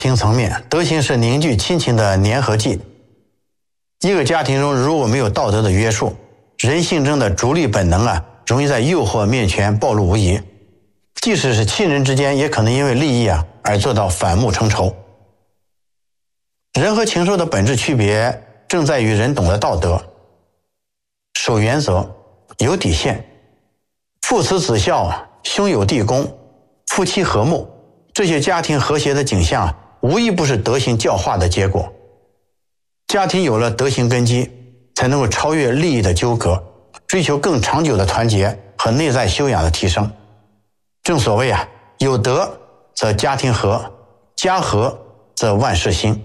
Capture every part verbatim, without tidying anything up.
庭层面，德行是凝聚亲情的粘合剂。一个家庭中如果没有道德的约束，人性中的逐利本能啊，容易在诱惑面前暴露无遗。即使是亲人之间，也可能因为利益啊而做到反目成仇。人和禽兽的本质区别正在于人懂得道德，守原则，有底线，父慈子孝，兄友弟恭，夫妻和睦，这些家庭和谐的景象啊，无一不是德行教化的结果。家庭有了德行根基，才能够超越利益的纠葛，追求更长久的团结和内在修养的提升。正所谓啊，有德则家庭和，家和则万事兴。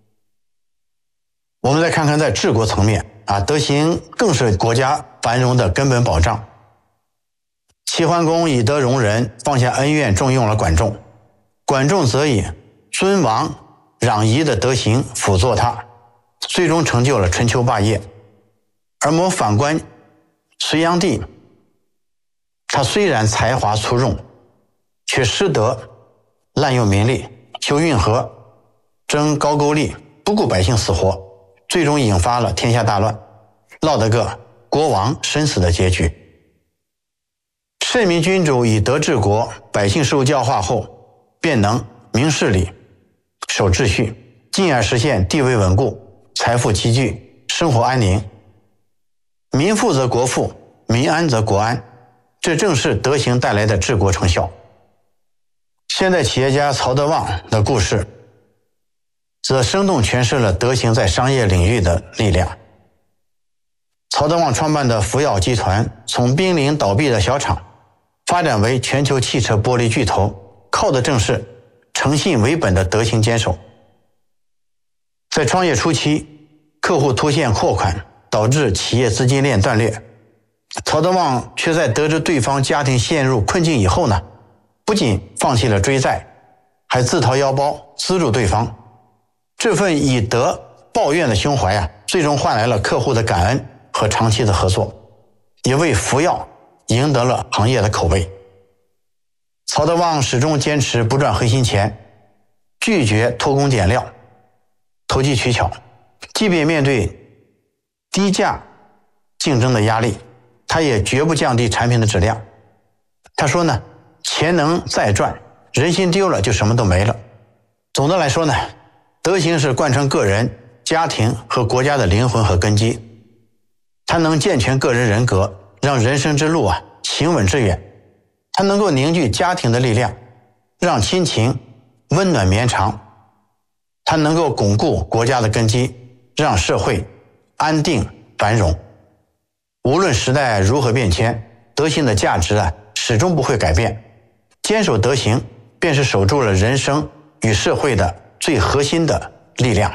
我们再看看在治国层面啊，德行更是国家繁荣的根本保障。齐桓公以德容人，放下恩怨，重用了管仲。管仲则以尊王攘夷的德行辅佐他，最终成就了春秋霸业。而我们反观隋炀帝，他虽然才华出众，却失德，滥用民力，求运河，争高句丽，不顾百姓死活，最终引发了天下大乱，落得个国王身死的结局。圣明君主以德治国，百姓受教化后，便能明事理，守秩序，进而实现地位稳固，财富积聚，生活安宁。民富则国富，民安则国安，这正是德行带来的治国成效。现代企业家曹德旺的故事，则生动诠释了德行在商业领域的力量。曹德旺创办的福耀集团，从濒临倒闭的小厂发展为全球汽车玻璃巨头，靠的正是诚信为本的德行坚守。在创业初期，客户拖欠货款，导致企业资金链断裂。曹德旺却在得知对方家庭陷入困境以后呢，不仅放弃了追债，还自掏腰包资助对方。这份以德报怨的胸怀啊，最终换来了客户的感恩和长期的合作，也为福耀赢得了行业的口碑。曹德旺始终坚持不赚黑心钱，拒绝偷工减料、投机取巧，即便面对低价竞争的压力，他也绝不降低产品的质量。他说呢，钱能再赚，人心丢了就什么都没了。总的来说呢，德行是贯穿个人、家庭和国家的灵魂和根基。它能健全个人人格，让人生之路啊行稳致远。它能够凝聚家庭的力量，让亲情温暖绵长。它能够巩固国家的根基，让社会安定繁荣。无论时代如何变迁，德行的价值啊始终不会改变。坚守德行，便是守住了人生与社会的最核心的力量。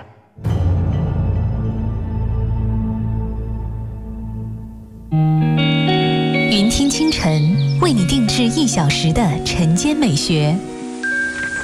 云听清晨为你定制一小时的晨间美学。